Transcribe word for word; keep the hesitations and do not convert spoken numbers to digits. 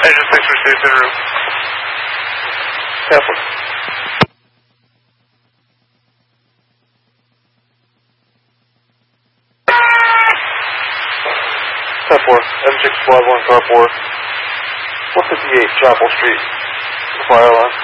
Engine six received en route. Careful. ten four, M six five one, car four. one fifty-eight Chapel Street, fire alarm.